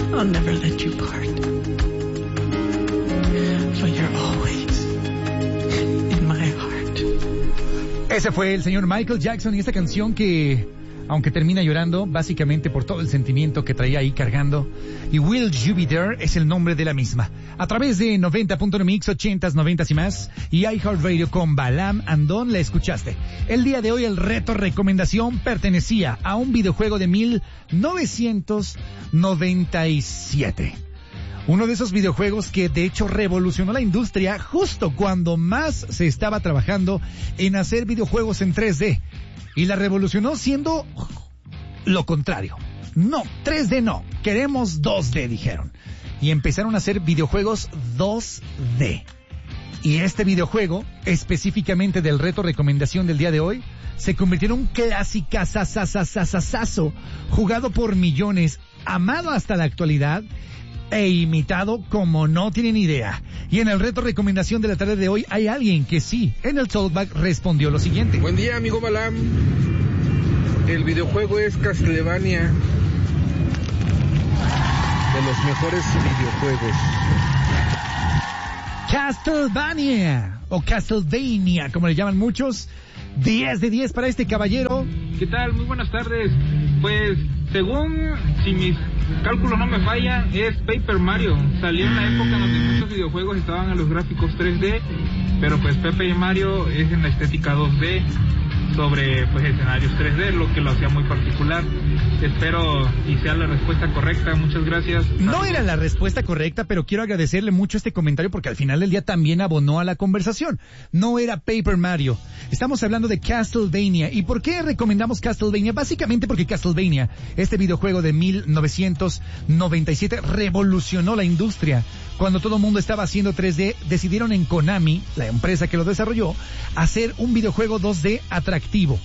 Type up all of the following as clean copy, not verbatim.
I'll never let you part. For you're always in my heart. Ese fue el señor Michael Jackson y esta canción que, aunque termina llorando, básicamente por todo el sentimiento que traía ahí cargando. Y Will You Be There es el nombre de la misma. A través de 90.9 Mix, 80s, 90s y más, y iHeartRadio con Balam Andón, la escuchaste. El día de hoy el reto recomendación pertenecía a un videojuego de 1997. Uno de esos videojuegos que de hecho revolucionó la industria justo cuando más se estaba trabajando en hacer videojuegos en 3D. Y la revolucionó siendo lo contrario. No, 3D no, queremos 2D, dijeron. Y empezaron a hacer videojuegos 2D. Y este videojuego, específicamente del reto recomendación del día de hoy, se convirtió en un clasicazazazazazazazo, jugado por millones, amado hasta la actualidad, e imitado como no tienen idea. Y en el reto recomendación de la tarde de hoy hay alguien que sí, en el Talkback respondió lo siguiente. Buen día, amigo Balam. El videojuego es Castlevania, de los mejores videojuegos. Castlevania, o Castlevania, como le llaman muchos. 10 de 10 para este caballero. ¿Qué tal? Muy buenas tardes. Pues, según, si mis cálculos no me fallan, es Paper Mario. Salió en la época donde muchos videojuegos estaban en los gráficos 3D, pero pues Paper Mario es en la estética 2D, sobre pues escenarios 3D, lo que lo hacía muy particular. Espero y sea la respuesta correcta. Muchas gracias. No era la respuesta correcta, pero quiero agradecerle mucho este comentario porque al final del día también abonó a la conversación. No era Paper Mario. Estamos hablando de Castlevania. ¿Y por qué recomendamos Castlevania? Básicamente porque Castlevania, este videojuego de 1997, revolucionó la industria. Cuando todo el mundo estaba haciendo 3D, decidieron en Konami, la empresa que lo desarrolló, hacer un videojuego 2D atractivo,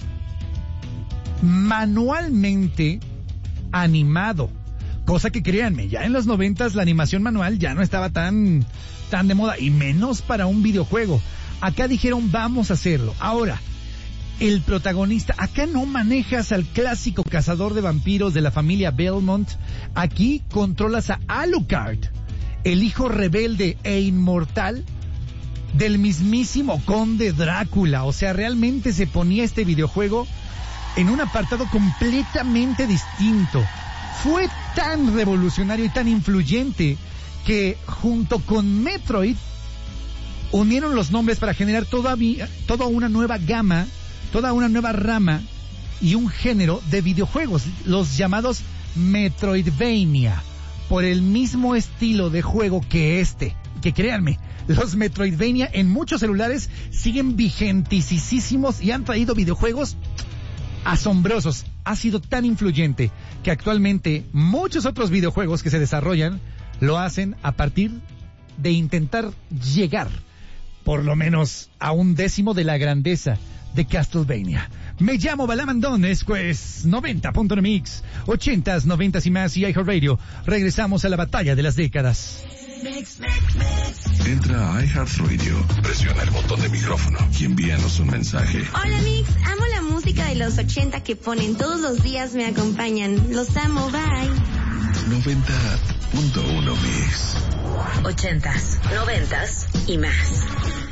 manualmente animado, cosa que créanme, ya en los 90s la animación manual ya no estaba tan de moda, y menos para un videojuego. Acá dijeron vamos a hacerlo. Ahora, el protagonista, acá no manejas al clásico cazador de vampiros de la familia Belmont, aquí controlas a Alucard, el hijo rebelde e inmortal del mismísimo conde Drácula. O sea, realmente se ponía este videojuego en un apartado completamente distinto. Fue tan revolucionario y tan influyente que junto con Metroid unieron los nombres para generar toda una nueva gama, toda una nueva rama y un género de videojuegos, los llamados Metroidvania, por el mismo estilo de juego que que créanme, los Metroidvania en muchos celulares siguen vigentisísimos y han traído videojuegos asombrosos. Ha sido tan influyente que actualmente muchos otros videojuegos que se desarrollan lo hacen a partir de intentar llegar por lo menos a 1/10 de la grandeza de Castlevania. Me llamo Balam Andón, esto es 90.9 Mix, 80s, 90s y más y iHeartRadio. Regresamos a la batalla de las décadas. Entra a iHeartRadio, presiona el botón de micrófono y envíanos un mensaje. Hola Mix, amo la música de los 80 que ponen todos los días, me acompañan. Los amo, bye. 90.1 Mix. 80s, 90s y más.